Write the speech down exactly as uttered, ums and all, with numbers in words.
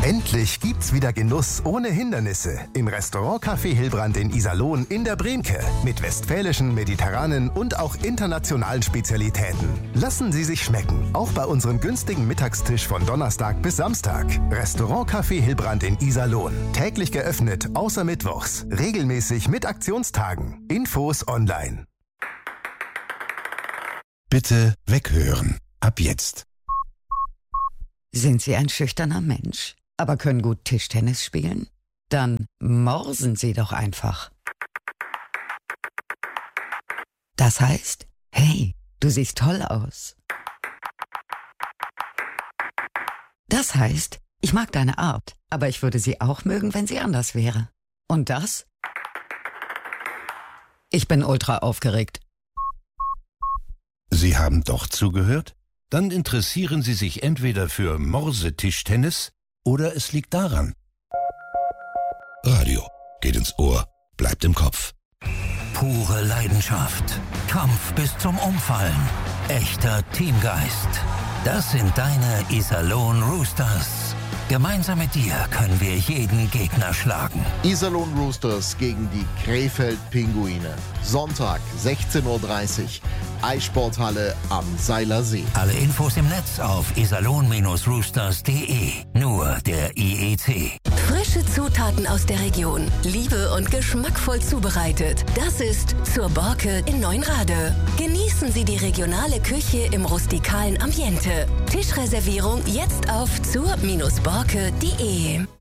Endlich gibt's wieder Genuss ohne Hindernisse im Restaurant Café Hillbrand in Iserlohn in der Bremke mit westfälischen, mediterranen und auch internationalen Spezialitäten. Lassen Sie sich schmecken, auch bei unserem günstigen Mittagstisch von Donnerstag bis Samstag. Restaurant Café Hillbrand in Iserlohn. Täglich geöffnet, außer Mittwochs. Regelmäßig mit Aktionstagen. Infos online. Bitte weghören. Ab jetzt. Sind Sie ein schüchterner Mensch, aber können gut Tischtennis spielen? Dann morsen Sie doch einfach. Das heißt, hey, du siehst toll aus. Das heißt, ich mag deine Art, aber ich würde sie auch mögen, wenn sie anders wäre. Und das? Ich bin ultra aufgeregt. Sie haben doch zugehört? Dann interessieren Sie sich entweder für Morsetischtennis oder es liegt daran. Radio geht ins Ohr, bleibt im Kopf. Pure Leidenschaft, Kampf bis zum Umfallen, echter Teamgeist. Das sind deine Iserlohn Roosters. Gemeinsam mit dir können wir jeden Gegner schlagen. Iserlohn Roosters gegen die Krefeld Pinguine. Sonntag, sechzehn Uhr dreißig. Eissporthalle am Seiler See. Alle Infos im Netz auf iserlohn roosters punkt de. Nur der I E C. Frische Zutaten aus der Region. Liebe und geschmackvoll zubereitet. Das ist Zur Borke in Neunrade. Genießen Sie die regionale Küche im rustikalen Ambiente. Tischreservierung jetzt auf zur Bindestrich borke punkt de.